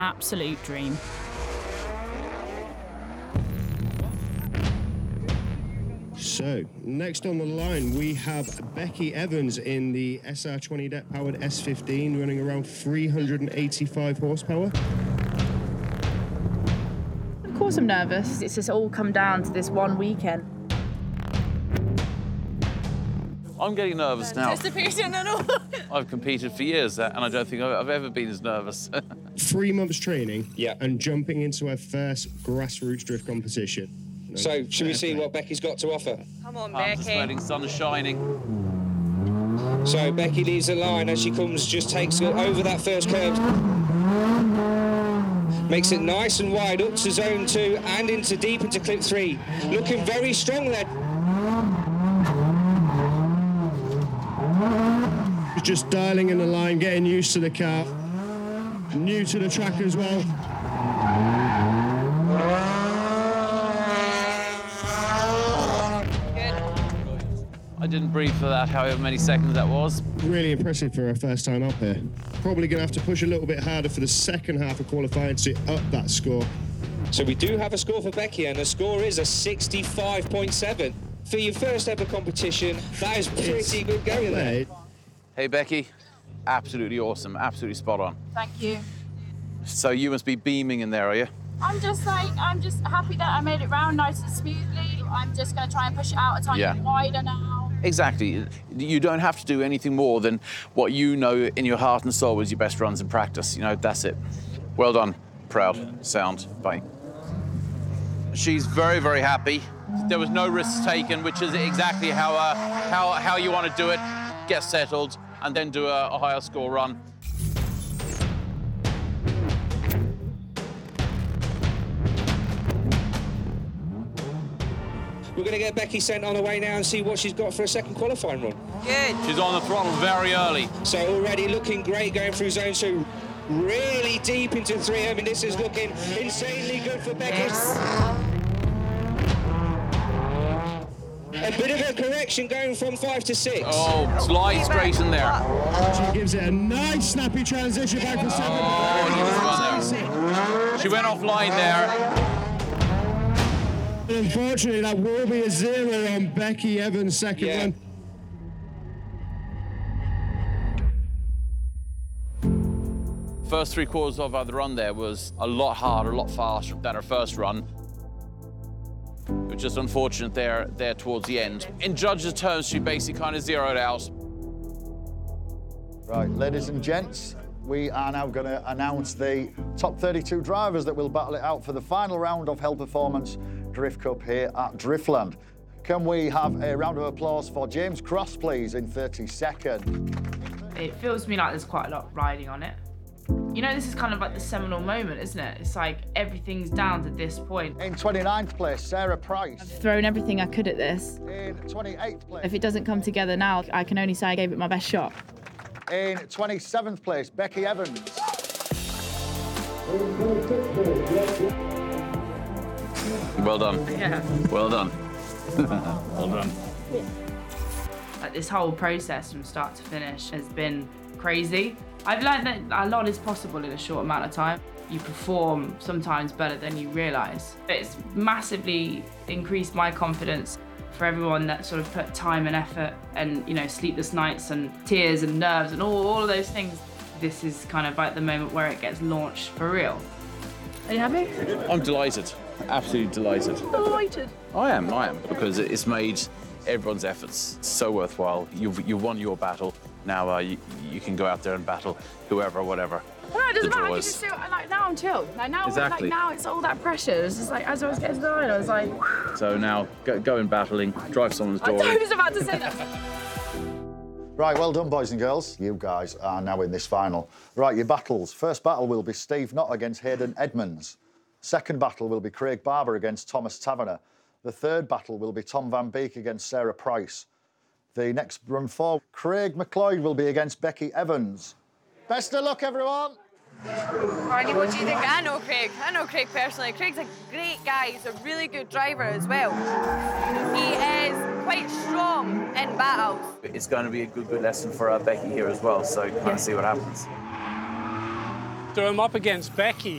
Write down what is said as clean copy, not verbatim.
Absolute dream. So, next on the line, we have Becky Evans in the SR20 deck-powered S15, running around 385 horsepower. Of course I'm nervous. It's just all come down to this one weekend. I'm getting nervous now. Anticipation and all. I've competed for years, and I don't think I've ever been as nervous. 3 months training, Yeah. and jumping into her first grassroots drift competition. So, should we see what Becky's got to offer? Come on, Arms are Becky. sweating, sun is shining. So, Becky leads the line as she comes, just takes it over that first curve. Makes it nice and wide up to zone 2 and into deep into clip 3. Looking very strong there. Just dialing in the line, getting used to the car. New to the track as well. I didn't breathe for that, however many seconds that was. Really impressive for her first time up here. Probably going to have to push a little bit harder for the second half of qualifying to up that score. So we do have a score for Becky, and the score is a 65.7. For your first ever competition, that is pretty good going there. Hey, Becky, absolutely awesome, absolutely spot on. Thank you. So you must be beaming in there, are you? I'm just happy that I made it round nice and smoothly. I'm just going to try and push it out a tiny bit wider now. Exactly. You don't have to do anything more than what you know in your heart and soul is your best runs in practice. You know, that's it. Well done. Proud. Sound. Bye. She's very, very happy. There was no risks taken, which is exactly how you want to do it. Get settled and then do a higher score run. We're going to get Becky sent on her way now and see what she's got for a second qualifying run. Good. She's on the throttle very early. So already looking great going through zone 2. Really deep into 3. I mean, this is looking insanely good for Becky. A bit of a correction going from 5 to 6. Oh, slide straight in there. She gives it a nice snappy transition back for 7. She went offline there. Unfortunately, that will be a 0 on Becky Evans' second run. First 3 quarters of the run there was a lot harder, a lot faster than her first run. It was just unfortunate there towards the end. In judges' terms, she basically kind of zeroed out. Right, ladies and gents, we are now going to announce the top 32 drivers that will battle it out for the final round of Hell Performance Drift Cup here at Driftland. Can we have a round of applause for James Cross, please, in 30 seconds? It feels to me like there's quite a lot riding on it. You know, this is kind of like the seminal moment, isn't it? It's like everything's down to this point. In 29th place, Sarah Price. I've thrown everything I could at this. In 28th place. If it doesn't come together now, I can only say I gave it my best shot. In 27th place, Becky Evans. Well done. Yeah. Well done. Well done. Like this whole process from start to finish has been crazy. I've learned that a lot is possible in a short amount of time. You perform sometimes better than you realise. It's massively increased my confidence for everyone that sort of put time and effort and, you know, sleepless nights and tears and nerves and all of those things. This is kind of like the moment where it gets launched for real. Are you happy? I'm delighted. Absolutely delighted. Delighted. I am, because it's made everyone's efforts so worthwhile. You've won your battle. Now you can go out there and battle whoever, whatever. No, it doesn't the matter. I draw can is. just do it. Like now I'm chill. Like now, Exactly. like now it's all that pressure. It's just like as I was getting to the line, I was like, So now go in battling, drive someone's I door. thought I was about to say that. Right, well done, boys and girls. You guys are now in this final. Right, your battles. First battle will be Steve Knott against Hayden Edmonds. Second battle will be Craig Barber against Thomas Taverner. The third battle will be Tom Van Beek against Sarah Price. The next run 4, Craig McLeod will be against Becky Evans. Best of luck, everyone. Barney, what do you think? I know Craig. I know Craig personally. Craig's a great guy. He's a really good driver as well. He is quite strong in battles. It's going to be a good lesson for Becky here as well, so kind of see what happens. So I'm up against Becky.